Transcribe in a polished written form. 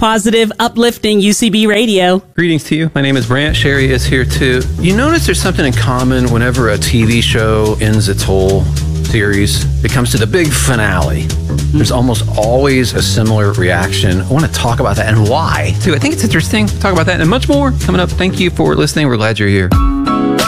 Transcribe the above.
positive, uplifting UCB radio. Greetings to you. My name is Brant. Sherry is here too. You notice there's something in common whenever a TV show ends its whole series. It comes to the big finale. There's almost always a similar reaction. I want to talk about that and why, too. I think it's interesting. Talk about that and much more coming up. Thank you for listening. We're glad you're here.